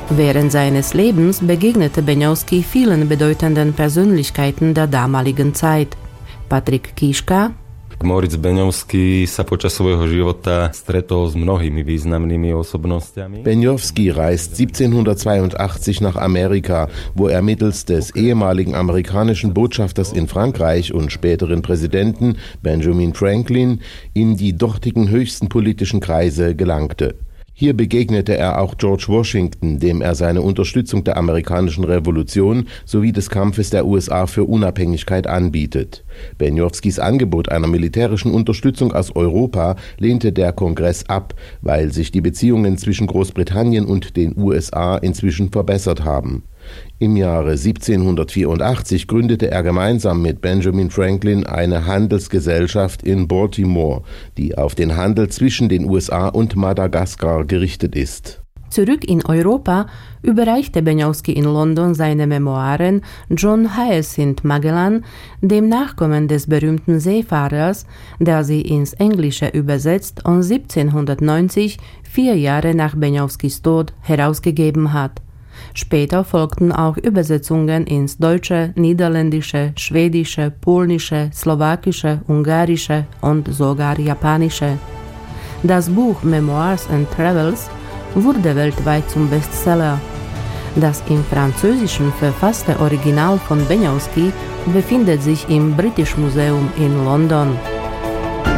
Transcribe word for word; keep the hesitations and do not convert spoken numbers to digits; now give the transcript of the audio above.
Während seines Lebens begegnete Beňovský vielen bedeutenden Persönlichkeiten der damaligen Zeit. Patrik Kíška. Moritz Beňovský sa počas svojho života stretol s mnohými významnými osobnostiami. Beňovský reist siebzehnhundertzweiundachtzig nach Amerika, wo er mittels des ehemaligen amerikanischen Botschafters in Frankreich und späteren Präsidenten Benjamin Franklin in die dortigen höchsten politischen Kreise gelangte. Hier begegnete er auch George Washington, dem er seine Unterstützung der amerikanischen Revolution sowie des Kampfes der U S A für Unabhängigkeit anbietet. Beňovskys Angebot einer militärischen Unterstützung aus Europa lehnte der Kongress ab, weil sich die Beziehungen zwischen Großbritannien und den U S A inzwischen verbessert haben. Im Jahre siebzehnhundertvierundachtzig gründete er gemeinsam mit Benjamin Franklin eine Handelsgesellschaft in Baltimore, die auf den Handel zwischen den U S A und Madagaskar gerichtet ist. Zurück in Europa überreichte Beňovský in London seine Memoiren John Hyacinth Magellan, dem Nachkommen des berühmten Seefahrers, der sie ins Englische übersetzt und siebzehnhundertneunzig, vier Jahre nach Beňovskys Tod, herausgegeben hat. Später folgten auch Übersetzungen ins Deutsche, Niederländische, Schwedische, Polnische, Slowakische, Ungarische und sogar Japanische. Das Buch Memoirs and Travels wurde weltweit zum Bestseller. Das im Französischen verfasste Original von Beňovský befindet sich im British Museum in London.